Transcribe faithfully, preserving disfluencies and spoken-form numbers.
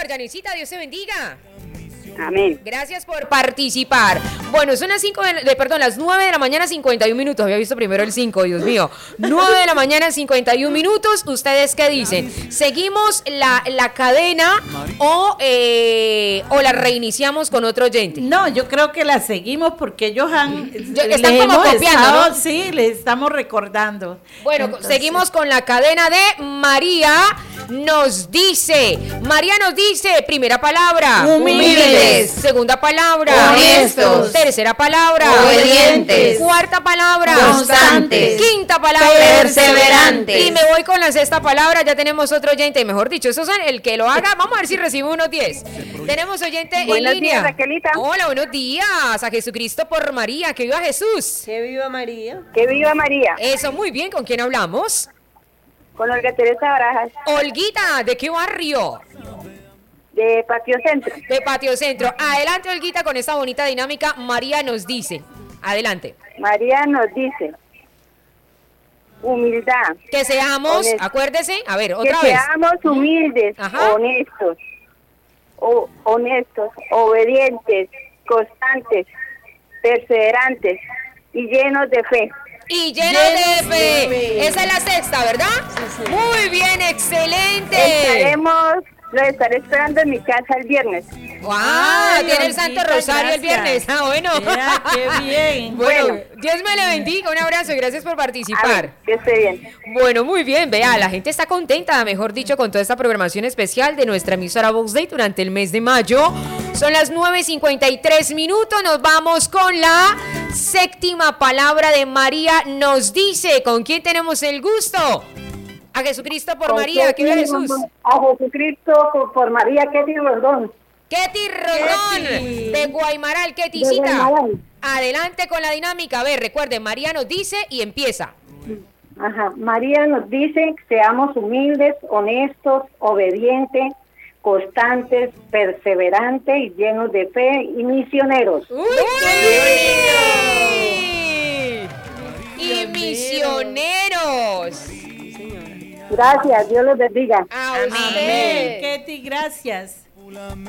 participar, Janecita, Dios te bendiga. Amén. Gracias por participar. Bueno, son las cinco de, de perdón, las nueve de la mañana, cincuenta y un minutos. Había visto primero el cinco, Dios mío. nueve de la mañana, cincuenta y un minutos. ¿Ustedes qué dicen? ¿Seguimos la, la cadena o, eh, o la reiniciamos con otro oyente? No, yo creo que la seguimos porque ellos han... Yo, están como copiando, estado, ¿no? Sí, les estamos recordando. Bueno, entonces, seguimos con la cadena de María. Nos dice, María nos dice, primera palabra, humildes. Segunda palabra, honestos. Tercera palabra, obedientes. Cuarta palabra, constantes. Quinta palabra, perseverantes. Y me voy con la sexta palabra, ya tenemos otro oyente, mejor dicho, eso es el que lo haga, vamos a ver si recibe unos diez. Tenemos oyente Buenos en línea. días, Raquelita. Hola, buenos días, a Jesucristo por María, que viva Jesús. Que viva María. Que viva María. Eso, muy bien, ¿con quién hablamos? Con Olga Teresa Barajas, Olguita, ¿de qué barrio? de Patio Centro. De Patio Centro. Adelante, Olguita, con esta bonita dinámica. María nos dice. Adelante. María nos dice, humildad. Que seamos, Honesto. acuérdese, a ver, Que otra vez. seamos humildes, Ajá. honestos, o, honestos, obedientes, constantes, perseverantes y llenos de fe. Y lleno Llenos de fe. de fe. Esa es la sexta, ¿verdad? Sí, sí. Muy bien, excelente. Estaremos, lo estaré esperando en mi casa el viernes. ¡Wow! Ay, Tiene el Santo Olguita, Rosario el gracias. viernes. Ah, bueno. Mira, qué bien. Bueno, Bueno. Dios me le bendiga. Un abrazo y gracias por A participar. ver, que esté bien. Bueno, muy bien, vea, la gente está contenta, mejor dicho, con toda esta programación especial de nuestra emisora Vox Day durante el mes de mayo. Son las nueve cincuenta y tres minutos, nos vamos con la séptima palabra de María nos dice. ¿Con quién tenemos el gusto? A Jesucristo por María, que viva Jesús. A Jesucristo por, por María, que Dios Rondón. Ketty Rondón, Ketty. de Guaymaral, De Kettycita. Guaymaral. Adelante con la dinámica. A ver, recuerden, María nos dice y empieza. Ajá. María nos dice que seamos humildes, honestos, obedientes, constantes, perseverantes y llenos de fe y misioneros. ¡Uy, qué bonito! Y misioneros. Gracias, Dios los bendiga. A Amén. usted. Ketty, gracias.